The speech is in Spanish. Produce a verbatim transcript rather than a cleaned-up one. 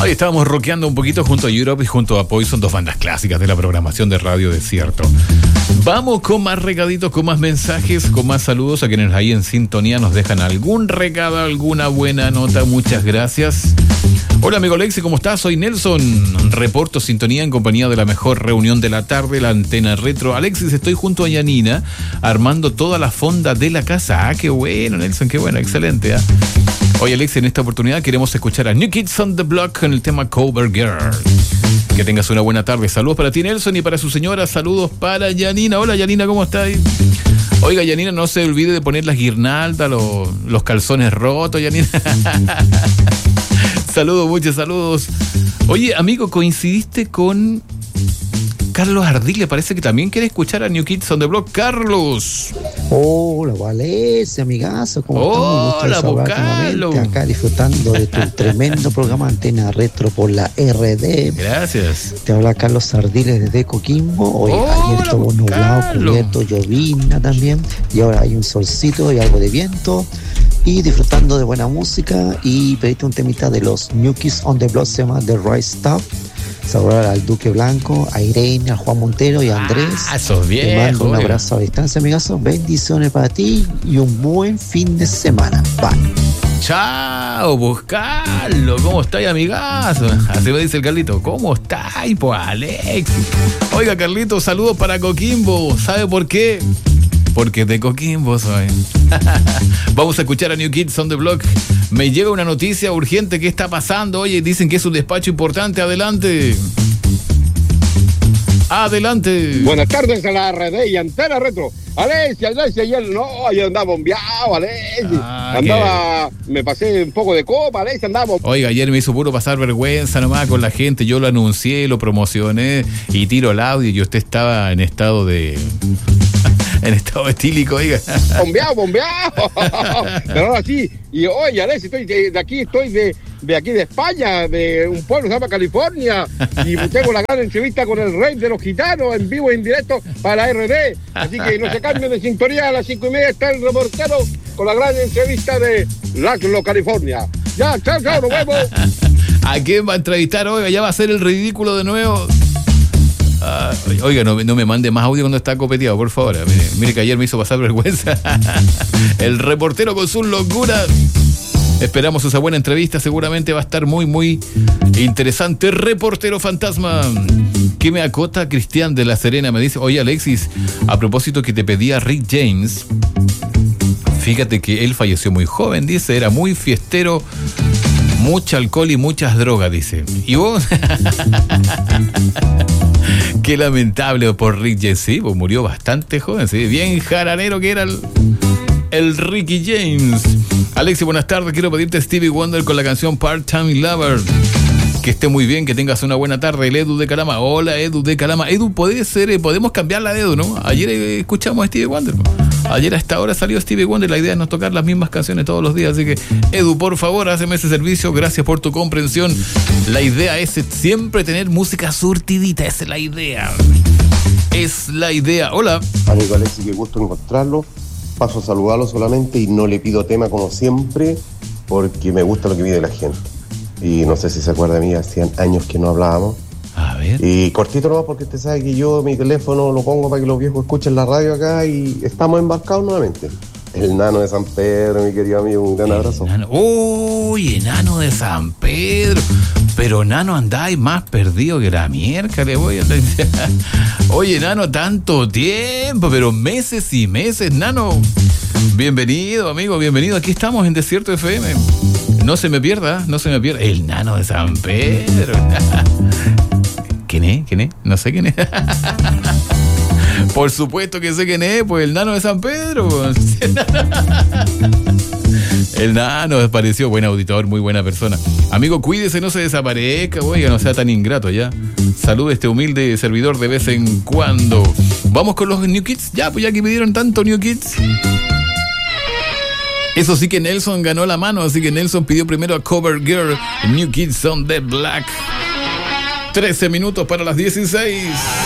Ahí estábamos rockeando un poquito junto a Europe y junto a Poison, dos bandas clásicas de la programación de Radio Desierto. Vamos con más recaditos, con más mensajes, con más saludos a quienes ahí en sintonía nos dejan algún recado, alguna buena nota. Muchas gracias. Hola amigo Alexi, ¿cómo estás? Soy Nelson, reporto sintonía en compañía de la mejor reunión de la tarde, la antena retro. Alexis, estoy junto a Yanina armando toda la fonda de la casa. Ah, qué bueno, Nelson, qué bueno, excelente. ¿eh? Oye Alexis, en esta oportunidad queremos escuchar a New Kids on the Block con el tema Cover Girl. Que tengas una buena tarde. Saludos para ti, Nelson, y para su señora. Saludos para Yanina. Hola Yanina, ¿cómo estás? Oiga, Yanina, no se olvide de poner las guirnaldas, los, los calzones rotos, Yanina. Saludos, muchos saludos. Oye, amigo, coincidiste con Carlos Ardile. Parece que también quiere escuchar a New Kids on the Block. Carlos. Hola, Valencia, amigazo. ¿Cómo Hola, Carlos. Acá disfrutando de tu tremendo programa Antena Retro por la R D. Gracias. Te habla Carlos Ardile desde Coquimbo. Hoy ayer estuvo nublado, cubierto, llovina también. Y ahora hay un solcito y algo de viento. Y disfrutando de buena música. Y pediste un temita de los New Kids on the Block, se llama The Right Stuff. Saludar al Duque Blanco, a Irene, a Juan Montero y a Andrés. Ah, sos bien. Te mando un abrazo a distancia, amigazo. Bendiciones para ti y un buen fin de semana. Bye. Chao, pues Carlos, ¿cómo estáis, amigazo? Así me dice el Carlito, ¿cómo estáis, pues Alex? Oiga, Carlito, saludos para Coquimbo. ¿Sabe por qué? Porque de Coquimbo soy. Vamos a escuchar a New Kids on the Block. Me llega una noticia urgente. ¿Qué está pasando? Oye, dicen que es un despacho importante. Adelante. Adelante. Buenas tardes a la R D y Antena Retro. Alexia, Alexia, ayer no, ayer andaba bombeado, Alexia. Ah, andaba, ¿qué? Me pasé un poco de copa, Alexia, andaba. Oiga, ayer me hizo puro pasar vergüenza nomás con la gente. Yo lo anuncié, lo promocioné y tiro el audio y usted estaba en estado de... en estado etílico, oiga. Bombeado, bombeado. Pero ahora sí. Y oye, Alexia, estoy de, de aquí, estoy de, de aquí de España, de un pueblo que se llama California. Y tengo la gran entrevista con el rey de los gitanos en vivo e en directo para la R D. Así que no se cambien de sintonía. A las cinco y media está el reportero con la gran entrevista de Laszlo, California. Ya, chao, chao, nos vemos. ¿A quién va a entrevistar? Oiga, ya va a ser el ridículo de nuevo. Uh, oiga, no, no me mande más audio cuando está copeteado, por favor. Mire, mire que ayer me hizo pasar vergüenza. El reportero con sus locuras. Esperamos esa buena entrevista. Seguramente va a estar muy, muy interesante. Reportero fantasma. ¿Qué me acota Cristian de La Serena? Me dice, oye Alexis, a propósito que te pedía Rick James, fíjate que él falleció muy joven, dice, era muy fiestero, mucho alcohol y muchas drogas, dice. ¿Y vos? Qué lamentable por Rick James, sí, pues murió bastante joven, sí, bien jaranero que era el, el Ricky James. Alexi, buenas tardes, quiero pedirte Stevie Wonder con la canción Part-Time Lover. Que esté muy bien, que tengas una buena tarde. El Edu de Calama. Hola, Edu de Calama. Edu, puede ser, eh, podemos cambiarla de Edu, ¿no? Ayer eh, escuchamos a Stevie Wonder. Ayer a esta hora salió Stevie Wonder. La idea es no tocar las mismas canciones todos los días. Así que, Edu, por favor, hazme ese servicio. Gracias por tu comprensión. La idea es siempre tener música surtidita. Esa es la idea. Es la idea. Hola. Amigo Alexi, qué gusto encontrarlo. Paso a saludarlo solamente y no le pido tema como siempre, porque me gusta lo que pide la gente. Y no sé si se acuerda de mí, hacían años que no hablábamos. A ver. Y cortito nomás, porque usted sabe que yo mi teléfono lo pongo para que los viejos escuchen la radio acá y estamos embarcados nuevamente. El Nano de San Pedro, mi querido amigo, un gran abrazo. Nano. Uy, Enano de San Pedro. Pero Nano, andáis más perdido que la mierda, le voy a decir. Oye, Nano, tanto tiempo, pero meses y meses, Nano. Bienvenido, amigo, bienvenido. Aquí estamos en Desierto F M. No se me pierda, no se me pierda. El Nano de San Pedro. ¿Quién es? ¿Quién es? No sé quién es. Por supuesto que sé quién es, pues el Nano de San Pedro. El Nano apareció, buen auditor, muy buena persona. Amigo, cuídese, no se desaparezca, oiga, no sea tan ingrato ya. Salude a este humilde servidor de vez en cuando. Vamos con los New Kids, ya, pues ya que pidieron tanto New Kids. Eso sí que Nelson ganó la mano, así que Nelson pidió primero a Cover Girl, New Kids on the Block. trece minutos para las dieciséis.